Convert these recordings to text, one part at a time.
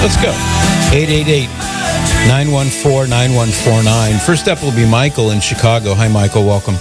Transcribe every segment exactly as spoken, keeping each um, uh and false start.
Let's go. eight eight eight, nine one four, nine one four nine. First up will be Michael in Chicago. Hi, Michael. Welcome.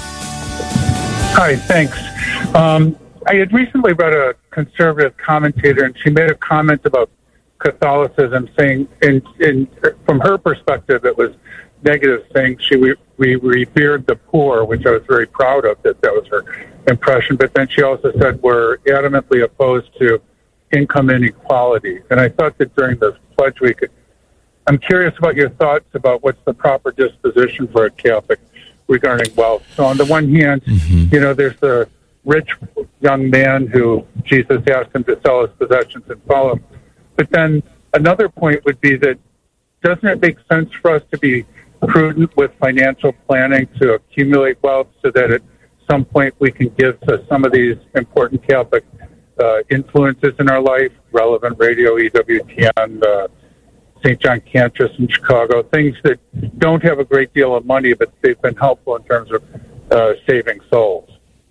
Hi, thanks. Um, I had recently read a conservative commentator, and she made a comment about Catholicism, saying, in, in, from her perspective, it was negative, saying she we, we revered the poor, which I was very proud of, that that was her impression. But then she also said we're adamantly opposed to income inequality. And I thought that during this pledge week, I'm curious about your thoughts about what's the proper disposition for a Catholic regarding wealth. So on the one hand, mm-hmm. you know, there's the rich young man who Jesus asked him to sell his possessions and follow him. But then another point would be that doesn't it make sense for us to be prudent with financial planning to accumulate wealth so that at some point we can give to some of these important Catholic uh, influences in our life, Relevant Radio, E W T N, uh, Saint John Cantress in Chicago, things that don't have a great deal of money, but they've been helpful in terms of uh, saving souls.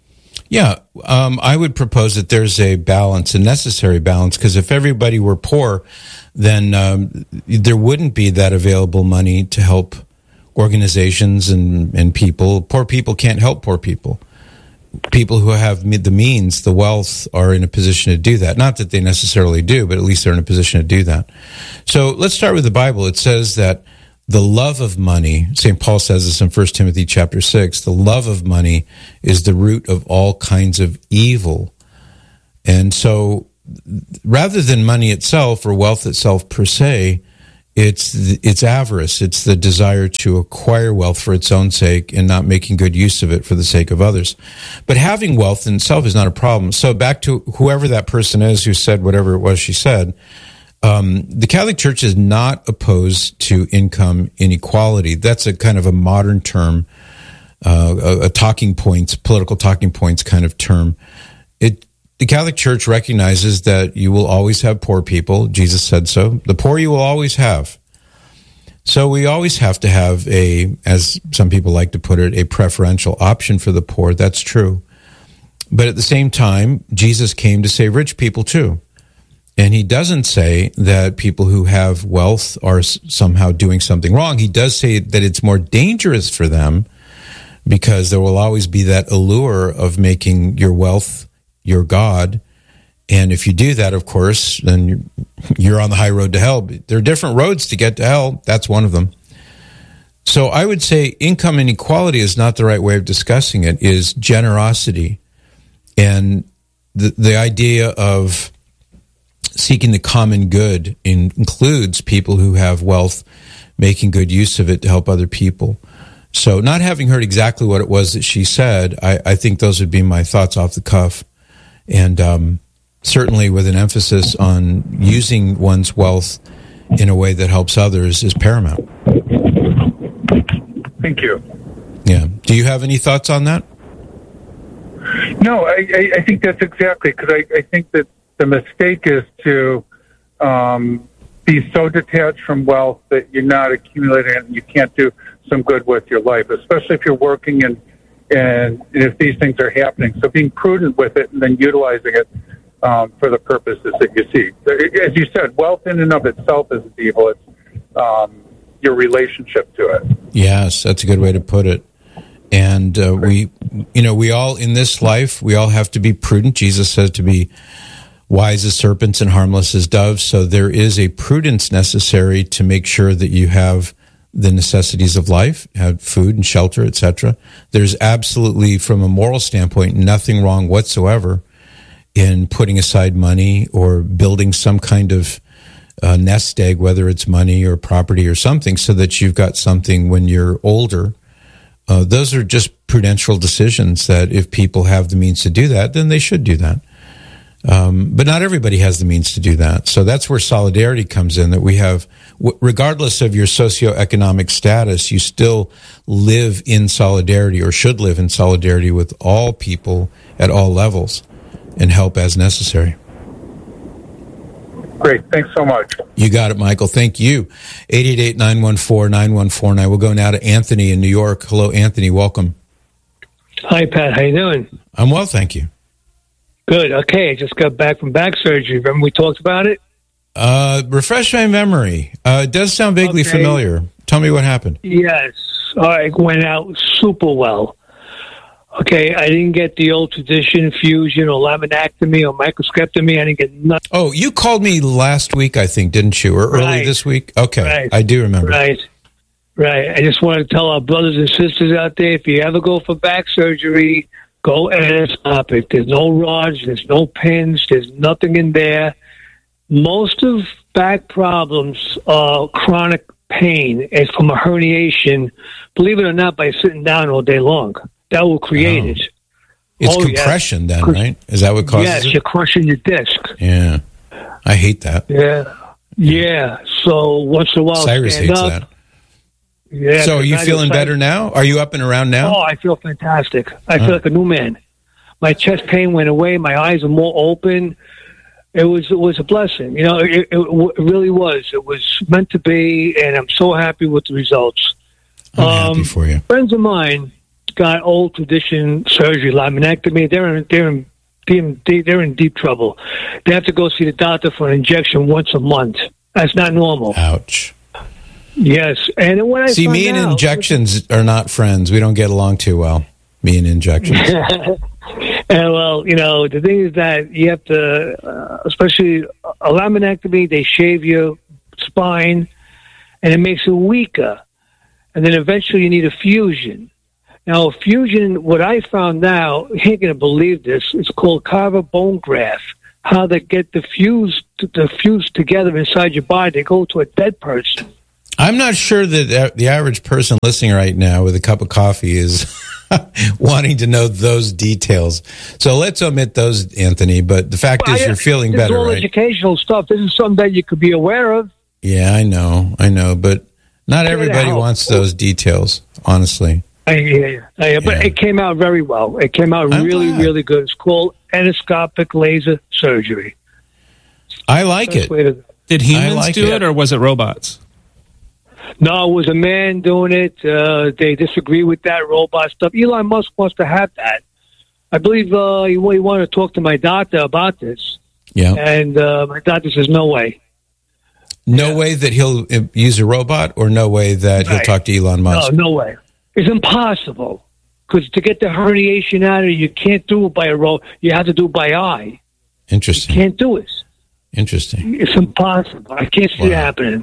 Yeah, um, I would propose that there's a balance, a necessary balance, because if everybody were poor, then um, there wouldn't be that available money to help organizations and, and people. Poor people can't help poor people. People who have the means, the wealth, are in a position to do that. Not that they necessarily do, but at least they're in a position to do that. So let's start with the Bible. It says that the love of money, Saint Paul says this in First Timothy chapter six, the love of money is the root of all kinds of evil. And so rather than money itself or wealth itself per se, it's it's avarice. It's the desire to acquire wealth for its own sake and not making good use of it for the sake of others. But having wealth in itself is not a problem. So back to whoever that person is who said whatever it was she said, Um, the Catholic Church is not opposed to income inequality. That's a kind of a modern term, uh, a, a talking points, political talking points kind of term. It, the Catholic Church recognizes that you will always have poor people. Jesus said so. The poor you will always have. So we always have to have a, as some people like to put it, a preferential option for the poor. That's true. But at the same time, Jesus came to save rich people too. And he doesn't say that people who have wealth are somehow doing something wrong. He does say that it's more dangerous for them because there will always be that allure of making your wealth your God. And if you do that, of course, then you're on the high road to hell. There are different roads to get to hell. That's one of them. So I would say income inequality is not the right way of discussing it, is generosity. And the, the idea of seeking the common good in, includes people who have wealth making good use of it to help other people. So not having heard exactly what it was that she said, I, I think those would be my thoughts off the cuff. And um, certainly with an emphasis on using one's wealth in a way that helps others is paramount. Thank you. Yeah. Do you have any thoughts on that? No, I, I, I think that's exactly, because I, I think that the mistake is to um, be so detached from wealth that you're not accumulating it and you can't do some good with your life, especially if you're working and, and if these things are happening. So being prudent with it and then utilizing it um, for the purposes that you see. As you said, wealth in and of itself isn't evil. It's um, your relationship to it. Yes, that's a good way to put it. And uh, we, you know, we all in this life, we all have to be prudent. Jesus says to be wise as serpents and harmless as doves. So there is a prudence necessary to make sure that you have the necessities of life, have food and shelter, et cetera. There's absolutely, from a moral standpoint, nothing wrong whatsoever in putting aside money or building some kind of uh, nest egg, whether it's money or property or something, so that you've got something when you're older. Uh, those are just prudential decisions that if people have the means to do that, then they should do that. Um, but not everybody has the means to do that. So that's where solidarity comes in, that we have, w- regardless of your socioeconomic status, you still live in solidarity or should live in solidarity with all people at all levels and help as necessary. Great. Thanks so much. You got it, Michael. Thank you. eight eight eight, nine one four, nine one four nine. We'll go now to Anthony in New York. Hello, Anthony. Welcome. Hi, Pat. How you doing? I'm well, thank you. Good. Okay, I just got back from back surgery. Remember we talked about it? Uh, refresh my memory. Uh, it does sound vaguely Okay. familiar. Tell me what happened. Yes. All right, it went out super well. Okay, I didn't get the old tradition fusion or laminectomy or microscopectomy. I didn't get nothing. Oh, you called me last week, I think, didn't you? Or early Right. this week? Okay, Right. I do remember. Right. Right. I just want to tell our brothers and sisters out there, if you ever go for back surgery, go endoscopic. There's no rods, there's no pins, there's nothing in there. Most of back problems are chronic pain and from a herniation, believe it or not, by sitting down all day long. That will create Oh. it. It's Oh, compression yeah. then, right? Is that what causes Yes, it? you're crushing your disc. Yeah. I hate that. Yeah. Yeah. So once in a while, Cyrus stand hates up. that. Yeah. So are you I feeling just- better now? Are you up and around now? Oh, I feel fantastic. I feel Huh. like a new man. My chest pain went away. My eyes are more open. It was it was a blessing. You know, it, it, it really was. It was meant to be, and I'm so happy with the results. I'm happy for you. Friends of mine got old tradition surgery, laminectomy. They're in, they're in, they're in, they're in deep trouble. They have to go see the doctor for an injection once a month. That's not normal. Ouch. Yes, and when I See, found me and out- injections are not friends. We don't get along too well. Me and injections. And well, you know, the thing is that you have to, uh, especially a laminectomy, they shave your spine, and it makes it weaker. And then eventually you need a fusion. Now, a fusion, what I found now, you ain't going to believe this, it's called carver bone graft. How they get the fuse, the fuse together inside your body, they go to a dead person. I'm not sure that the average person listening right now with a cup of coffee is wanting to know those details. So let's omit those, Anthony. But the fact Well, is, I- you're feeling this better, is all right? educational stuff. This is something that you could be aware of. Yeah, I know, I know, but not Here to everybody help. wants those details. Honestly, I hear you. I hear, but Yeah. it came out very well. It came out I'm really, glad. really good. It's called endoscopic laser surgery. I like Best it. way to- Did humans like do it. it. or was it robots? No, it was a man doing it. Uh, they disagree with that robot stuff. Elon Musk wants to have that. I believe uh, he, he wanted to talk to my doctor about this, Yeah, and uh, my doctor says no way. no way that he'll uh, use a robot, or no way that he'll Right. talk to Elon No, Musk. no way. It's impossible because to get the herniation out of it, you can't do it by a robot. You have to do it by eye. Interesting. Can't do it. Interesting. It's impossible. I can't see Wow. it happening.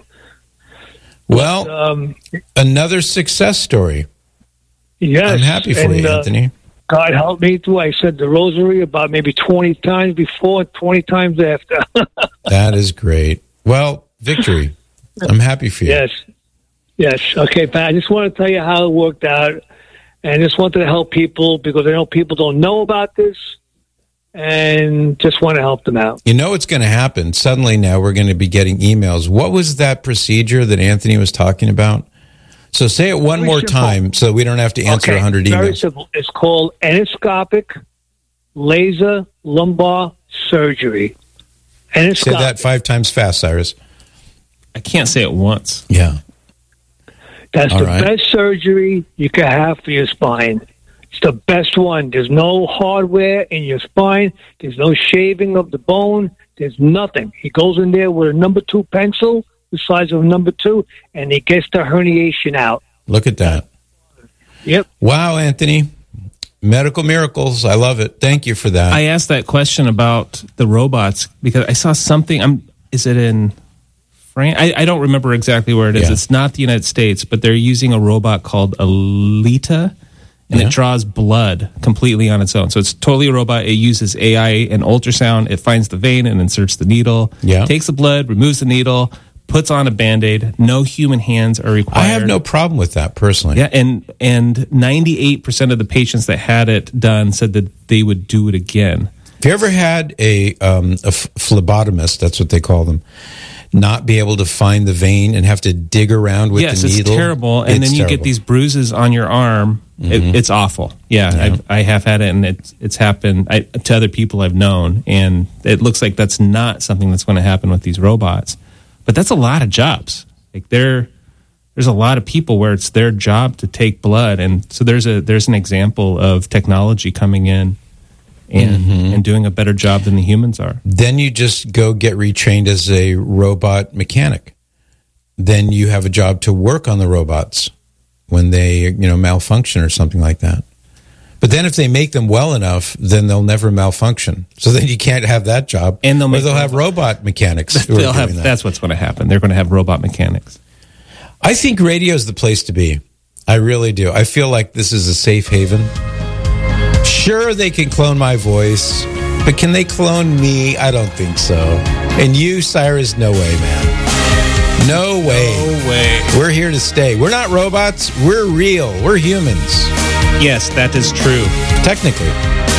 Well, Um, another success story. yes, I'm happy for and, you, uh, Anthony. God help me too. I said the rosary about maybe twenty times before, twenty times after. That is great. Well, victory. I'm happy for you. Yes. Yes. Okay, Pat. I just want to tell you how it worked out. And I just wanted to help people because I know people don't know about this and just want to help them out. You know what's going to happen? Suddenly now we're going to be getting emails. What was that procedure that Anthony was talking about? So say it one Very more simple. time so we don't have to answer Okay, one hundred very emails. simple. It's called endoscopic laser lumbar surgery. Endoscopic. Say that five times fast, Cyrus. I can't say it once. Yeah. That's All the right. best surgery you can have for your spine. It's the best one. There's no hardware in your spine. There's no shaving of the bone. There's nothing. He goes in there with a number two pencil, the size of a number two, and he gets the herniation out. Look at that. Yep. Wow, Anthony. Medical miracles. I love it. Thank you for that. I asked that question about the robots because I saw something. I'm. Is it in France? I, I don't remember exactly where it is. Yeah. It's not the United States, but they're using a robot called Alita, and Yeah. it draws blood completely on its own. So it's totally a robot. It uses A I and ultrasound. It finds the vein and inserts the needle. Yeah. Takes the blood, removes the needle, puts on a Band-Aid. No human hands are required. I have no problem with that personally. Yeah, and and ninety-eight percent of the patients that had it done said that they would do it again. Have you ever had a, um, a ph- phlebotomist, that's what they call them, not be able to find the vein and have to dig around with yes, the needle? it's terrible. And It's then you terrible. get these bruises on your arm. It, it's awful. Yeah, Yeah. I've, I have had it, and it's it's happened I, to other people I've known, and it looks like that's not something that's going to happen with these robots. But that's a lot of jobs. Like there, there's a lot of people where it's their job to take blood, and so there's a there's an example of technology coming in and Mm-hmm. and doing a better job than the humans are. Then you just go get retrained as a robot mechanic. Then you have a job to work on the robots when they, you know, malfunction or something like that. But then if they make them well enough, then they'll never malfunction. So then you can't have that job. And they'll or make they'll have robot mechanics. Who They'll are have, doing that. that's what's going to happen. They're going to have robot mechanics. I think radio is the place to be. I really do. I feel like this is a safe haven. Sure, they can clone my voice, but can they clone me? I don't think so. And you, Cyrus, no way, man. No way. No way. We're here to stay. We're not robots. We're real. We're humans. Yes, that is true. Technically.